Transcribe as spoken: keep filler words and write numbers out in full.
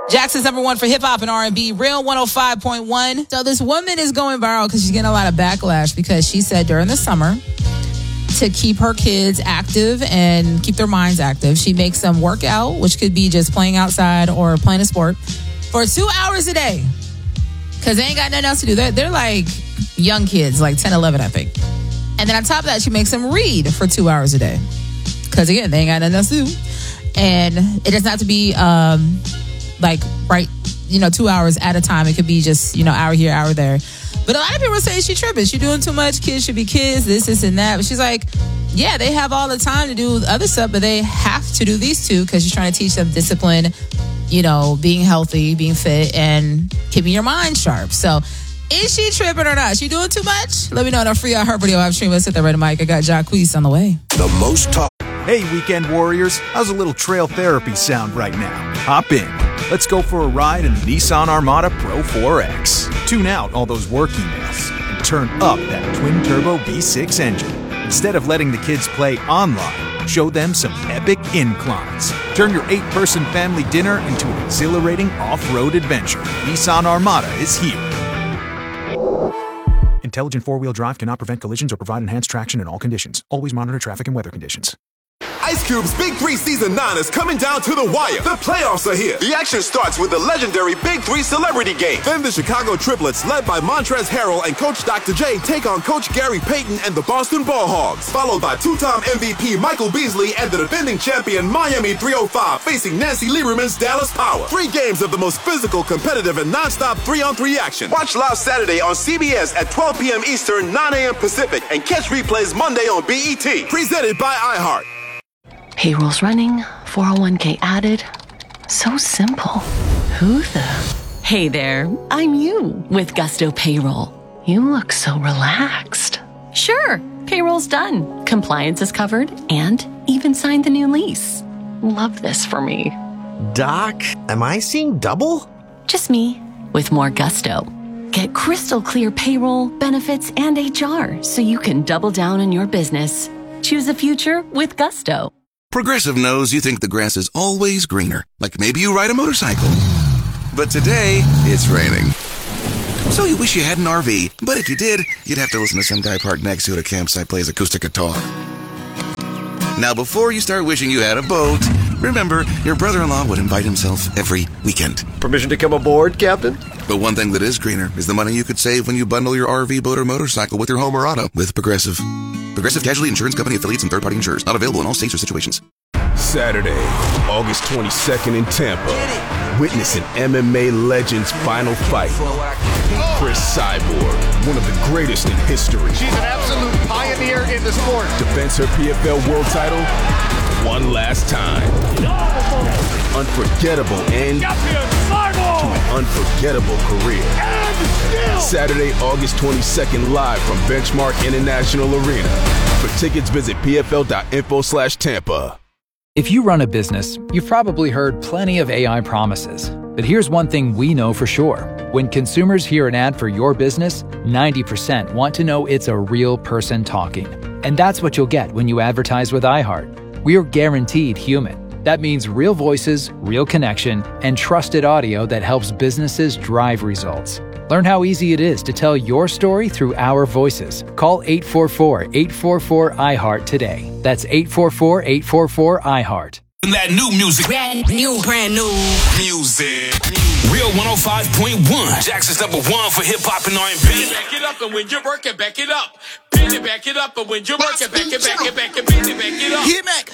Jackson's number one for hip hop and R and B, Real one oh five point one. So this woman is going viral because she's getting a lot of backlash because she said during the summer to keep her kids active and keep their minds active, she makes them work out, which could be just playing outside or playing a sport, for two hours a day because they ain't got nothing else to do. They're, they're like young kids, like ten, eleven, I think. And then on top of that, she makes them read for two hours a day because, again, they ain't got nothing else to do. And it doesn't have to be... Um, like right, you know, two hours at a time. It could be just, you know, hour here, hour there. But a lot of people say she tripping. She doing too much. Kids should be kids, this, this, and that. But she's like, yeah, they have all the time to do other stuff, but they have to do these two because she's trying to teach them discipline, you know, being healthy, being fit, and keeping your mind sharp. So is she tripping or not? She doing too much? Let me know on our free iHeart Radio app stream. Let's hit that right mic. I got Jacquees on the way. The most talk. Hey, weekend warriors. How's a little trail therapy sound right now? Hop in. Let's go for a ride in the Nissan Armada Pro four X. Tune out all those work emails and turn up that twin-turbo V six engine. Instead of letting the kids play online, show them some epic inclines. Turn your eight-person family dinner into an exhilarating off-road adventure. Nissan Armada is here. Intelligent four-wheel drive cannot prevent collisions or provide enhanced traction in all conditions. Always monitor traffic and weather conditions. Ice Cube's Big Three Season nine is coming down to the wire. The playoffs are here. The action starts with the legendary Big Three Celebrity Game. Then the Chicago Triplets, led by Montrezl Harrell and Coach Doctor J, take on Coach Gary Payton and the Boston Ball Hogs. Followed by two-time M V P Michael Beasley and the defending champion Miami three oh five facing Nancy Lieberman's Dallas Power. Three games of the most physical, competitive, and non-stop three-on-three action. Watch live Saturday on C B S at twelve p.m. Eastern, nine a.m. Pacific, and catch replays Monday on B E T. Presented by iHeart. Payroll's running, four oh one k added. So simple. Who the? Hey there, I'm you with Gusto Payroll. You look so relaxed. Sure, payroll's done. Compliance is covered and even signed the new lease. Love this for me. Doc, am I seeing double? Just me with more gusto. Get crystal clear payroll, benefits, and H R so you can double down on your business. Choose the future with Gusto. Progressive knows you think the grass is always greener, like maybe you ride a motorcycle. But today, it's raining. So you wish you had an R V, but if you did, you'd have to listen to some guy parked next to it at a campsite plays acoustic guitar. Now, before you start wishing you had a boat, remember, your brother-in-law would invite himself every weekend. Permission to come aboard, Captain? But one thing that is greener is the money you could save when you bundle your R V, boat, or motorcycle with your home or auto with Progressive. Progressive Casualty Insurance Company affiliates and third-party insurers. Not available in all states or situations. Saturday, August twenty-second in Tampa. Witness an M M A legend's final fight. Chris Cyborg, one of the greatest in history. She's an absolute pioneer in the sport. Defends her P F L world title one last time. Unforgettable end to an unforgettable career. Saturday, August twenty-second, live from Benchmark International Arena. For tickets, visit pfl.info slash Tampa. If you run a business, you've probably heard plenty of A I promises. But here's one thing we know for sure. When consumers hear an ad for your business, ninety percent want to know it's a real person talking. And that's what you'll get when you advertise with iHeart. We're guaranteed human. That means real voices, real connection, and trusted audio that helps businesses drive results. Learn how easy it is to tell your story through our voices. Call eight four four, eight four four, I heart today. That's eight four four, eight four four, I heart. That new music. Brand new, brand new music. Real one oh five point one. Jackson's number one for hip hop and R and B. Back it up, and when you're working, back it up. Pin it, back it up, and when you're working, back it, back it, back it, pin it, back it up. Hit Mac.